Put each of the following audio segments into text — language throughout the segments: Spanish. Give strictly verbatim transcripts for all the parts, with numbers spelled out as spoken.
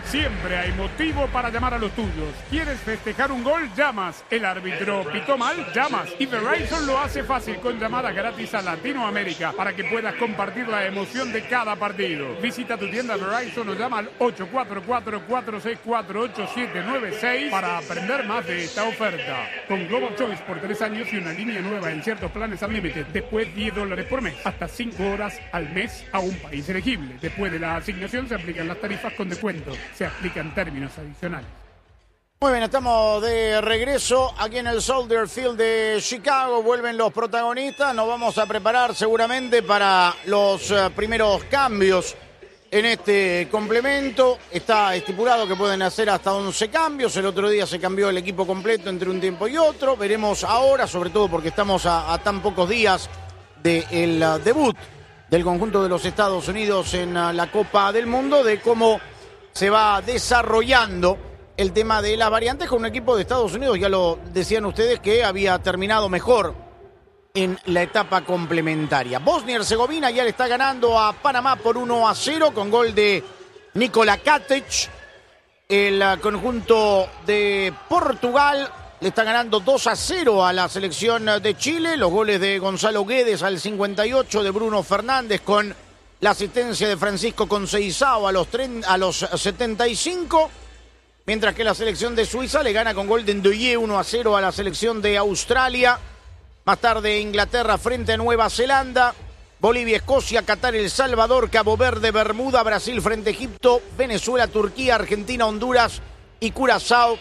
Siempre hay motivo para llamar a los tuyos. ¿Quieres festejar un gol? Llamas. El árbitro pitó mal, llamas. Y Verizon lo hace fácil con llamadas gratis a Latinoamérica para que puedas compartir la emoción de cada partido. Visita tu tienda Verizon o llama al ocho cuatro cuatro, cuatro seis cuatro, ocho siete nueve seis para aprender más de esta oferta. Con Global Choice por tres años y una línea nueva en ciertos planes Unlimited. Después diez dólares por mes. Hasta cinco horas al mes a un país elegible. Después de la asignación se aplican las tarifas con descuento. Se aplican términos adicionales. Muy bien, estamos de regreso aquí en el Soldier Field de Chicago. Vuelven los protagonistas. Nos vamos a preparar seguramente para los uh, primeros cambios en este complemento. Está estipulado que pueden hacer hasta once cambios. El otro día se cambió el equipo completo entre un tiempo y otro. Veremos ahora, sobre todo porque estamos a, a tan pocos días del uh, debut del conjunto de los Estados Unidos en uh, la Copa del Mundo, de cómo se va desarrollando el tema de las variantes con un equipo de Estados Unidos, ya lo decían ustedes, que había terminado mejor en la etapa complementaria. Bosnia y Herzegovina ya le está ganando a Panamá por uno a cero con gol de Nikola Katic. El conjunto de Portugal le está ganando dos a cero a la selección de Chile. Los goles de Gonzalo Guedes al cincuenta y ocho, de Bruno Fernández con la asistencia de Francisco Conceição a los, a los setenta y cinco, mientras que la selección de Suiza le gana con gol de Ndoye uno a cero a la selección de Australia. Más tarde Inglaterra frente a Nueva Zelanda, Bolivia, Escocia, Qatar, El Salvador, Cabo Verde, Bermuda, Brasil frente a Egipto, Venezuela, Turquía, Argentina, Honduras y Curazao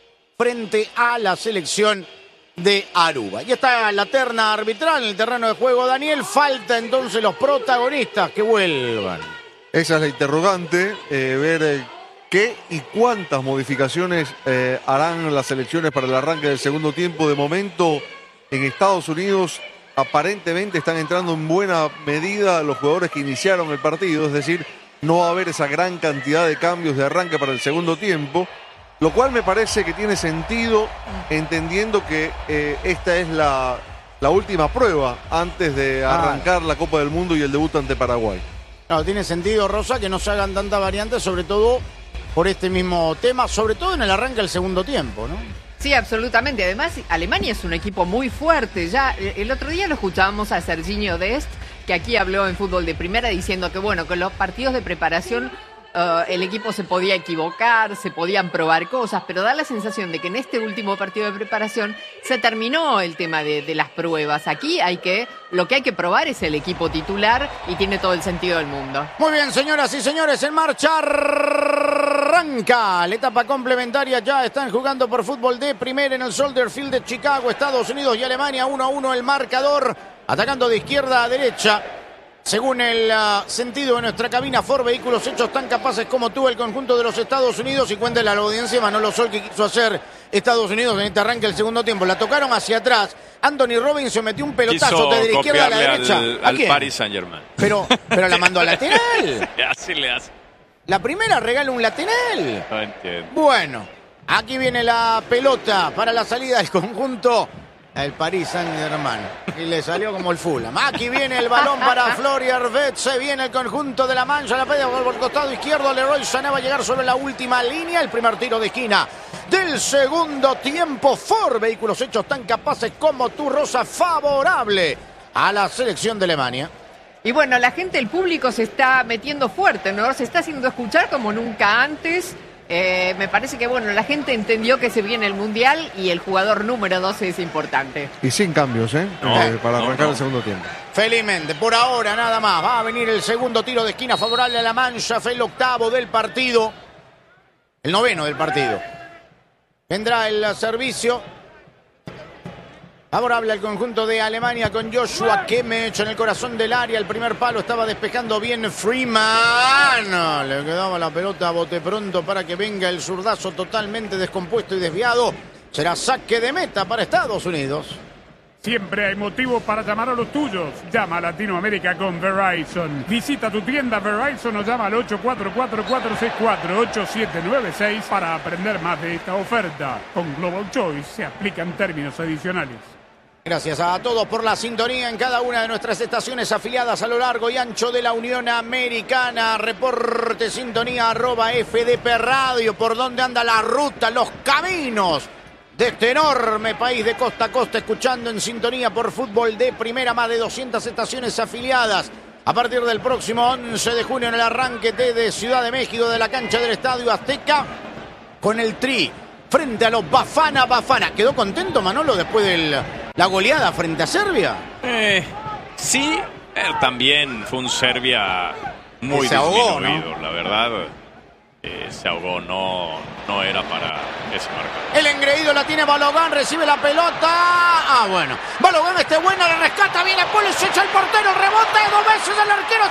frente a la selección de Aruba. Y está la terna arbitral en el terreno de juego, Daniel. Falta entonces los protagonistas que vuelvan. Esa es la interrogante, eh, ver eh, qué y cuántas modificaciones eh, harán las selecciones para el arranque del segundo tiempo. De momento, en Estados Unidos, aparentemente están entrando en buena medida los jugadores que iniciaron el partido, es decir, no va a haber esa gran cantidad de cambios de arranque para el segundo tiempo. Lo cual me parece que tiene sentido, entendiendo que eh, esta es la, la última prueba antes de arrancar ah. la Copa del Mundo y el debut ante Paraguay. Claro, tiene sentido, Rosa, que no se hagan tantas variantes, sobre todo por este mismo tema, sobre todo en el arranque del segundo tiempo, ¿no? Sí, absolutamente. Además, Alemania es un equipo muy fuerte. Ya el otro día lo escuchábamos a Serginho Dest, que aquí habló en Fútbol de Primera, diciendo que, bueno, con los partidos de preparación Uh, el equipo se podía equivocar, se podían probar cosas, pero da la sensación de que en este último partido de preparación se terminó el tema de, de las pruebas. Aquí hay que, lo que hay que probar es el equipo titular y tiene todo el sentido del mundo. Muy bien, señoras y señores, en marcha arranca la etapa complementaria. Ya están jugando por Fútbol de Primera en el Soldier Field de Chicago, Estados Unidos y Alemania. Uno a uno el marcador, atacando de izquierda a derecha. Según el uh, sentido de nuestra cabina, Ford Vehículos hechos tan capaces como tú, el conjunto de los Estados Unidos. Y cuéntale a la audiencia Manolo Sol que quiso hacer Estados Unidos en este arranque del segundo tiempo. La tocaron hacia atrás. Anthony Robinson metió un pelotazo desde la izquierda a la derecha. Al, al Paris Saint-Germain. Pero, pero la mandó a lateral. Así le hace. La primera regala un lateral. No entiendo. Bueno, aquí viene la pelota para la salida del conjunto. El Paris Saint-Germain. Y le salió como el Fulham. Aquí viene el balón para Florian Wirtz. Se viene el conjunto de la Mancha. La pega por el costado izquierdo. Leroy Sané va a llegar sobre la última línea. El primer tiro de esquina del segundo tiempo. Ford Vehículos hechos tan capaces como tú, Rosa. Favorable a la selección de Alemania. Y bueno, la gente, el público se está metiendo fuerte, ¿no? Se está haciendo escuchar como nunca antes. Eh, me parece que, bueno, la gente entendió que se viene el Mundial y el jugador número doce es importante. Y sin cambios, ¿eh? No, eh para no, arrancar no. el segundo tiempo. Felizmente, por ahora nada más. Va a venir el segundo tiro de esquina favorable a la Mancha. Fue el octavo del partido. El noveno del partido. Vendrá el servicio favorable al conjunto de Alemania con Joshua Kimmich en el corazón del área. El primer palo estaba despejando bien Freeman. Le quedaba la pelota a bote pronto para que venga el zurdazo totalmente descompuesto y desviado. Será saque de meta para Estados Unidos. Siempre hay motivo para llamar a los tuyos. Llama a Latinoamérica con Verizon. Visita tu tienda Verizon o llama al ocho cuatro cuatro, cuatro seis cuatro, ocho siete nueve seis para aprender más de esta oferta. Con Global Choice se aplican términos adicionales. Gracias a todos por la sintonía en cada una de nuestras estaciones afiliadas a lo largo y ancho de la Unión Americana. Reporte sintonía arroba F D P Radio. ¿Por dónde anda la ruta, los caminos de este enorme país de costa a costa? Escuchando en sintonía por Fútbol de Primera, más de doscientas estaciones afiliadas. A partir del próximo once de junio en el arranque de Ciudad de México, de la cancha del Estadio Azteca, con el Tri frente a los Bafana Bafana. ¿Quedó contento Manolo después de la goleada frente a Serbia? Eh, sí, pero también fue un Serbia muy se ahogó, disminuido, ¿no? la verdad. Eh, se ahogó, no, no era para ese marcador. El engreído la tiene Balogan, recibe la pelota. Ah, bueno. Balogan este bueno, le rescata, viene Pulisic, el portero, rebote, dos veces el arquero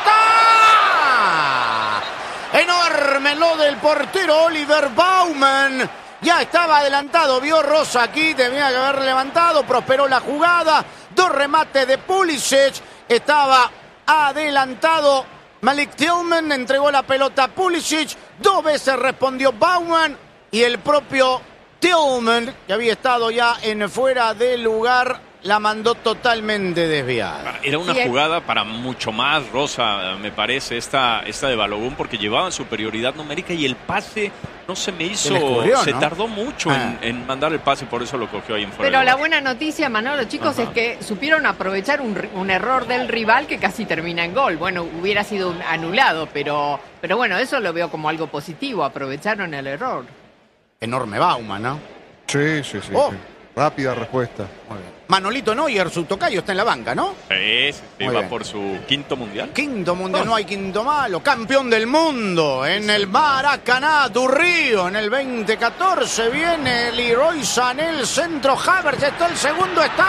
está. Enorme lo del portero Oliver Baumann. Ya estaba adelantado, vio Rosa aquí, tenía que haber levantado, prosperó la jugada. Dos remates de Pulisic, estaba adelantado Malik Tillman, entregó la pelota a Pulisic, dos veces respondió Baumann y el propio Tillman, que había estado ya en fuera de lugar, la mandó totalmente desviada. Era una Sí, jugada para mucho más, Rosa, me parece, esta, esta de Balogun, porque llevaban superioridad numérica y el pase no se me hizo, Se le escurrió, se ¿no? tardó mucho Ah. en, en mandar el pase, por eso lo cogió ahí en fuera. Pero del la lugar. buena noticia, Manolo, chicos, Ajá. es que supieron aprovechar un, ri- un error del rival que casi termina en gol. Bueno, hubiera sido un anulado, pero, pero bueno, eso lo veo como algo positivo. Aprovecharon el error. Enorme Baumann, ¿no? Sí, sí, sí. Oh. sí. Rápida respuesta. Muy bien. Manolito Neuer, su tocayo, está en la banca, ¿no? Sí, sí, sí, Muy va bien. por su quinto mundial. Quinto mundial, no hay quinto malo. Campeón del mundo en el Maracaná, Durrío, en el veinte catorce. Viene Leroy Sané, el centro, Havertz, está el segundo, está.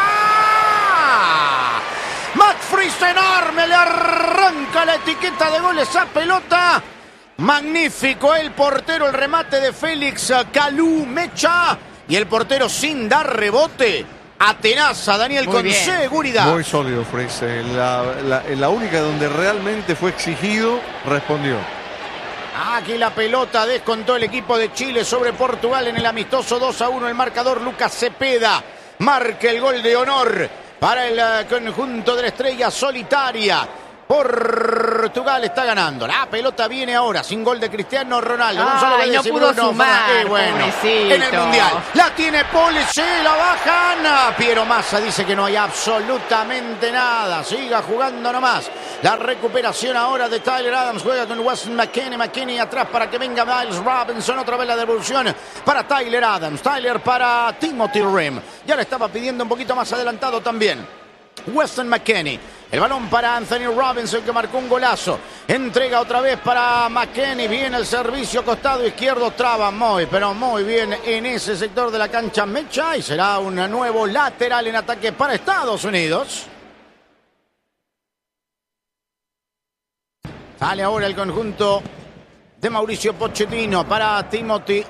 Matt Fries enorme, le arranca la etiqueta de gol esa pelota. Magnífico el portero, el remate de Félix Calú Mecha. Y el portero sin dar rebote. Atenaza Daniel Muy con bien. seguridad. Muy sólido, Freis. En la, la, en la única donde realmente fue exigido, respondió. Aquí la pelota descontó el equipo de Chile sobre Portugal en el amistoso dos a uno. El marcador Lucas Cepeda marca el gol de honor para el uh, conjunto de la estrella solitaria. Portugal está ganando. La pelota viene ahora sin gol de Cristiano Ronaldo. Ay, Gonzalo Vélez no y pudo Bruno sumar, Fernández. Eh, bueno, pobrecito. en el Mundial. La tiene Pulisic, la bajan. Piero Massa dice que no hay absolutamente nada. Siga jugando nomás. La recuperación ahora de Tyler Adams. Juega con Weston McKennie. McKennie atrás para que venga Miles Robinson. Otra vez la devolución para Tyler Adams. Tyler para Timothy Rim. Ya le estaba pidiendo un poquito más adelantado también Weston McKennie. El balón para Anthony Robinson, que marcó un golazo. Entrega otra vez para McKennie. Viene el servicio costado izquierdo. Traba muy, pero muy bien en ese sector de la cancha Mecha. Y será un nuevo lateral en ataque para Estados Unidos. Sale ahora el conjunto de Mauricio Pochettino para Timothy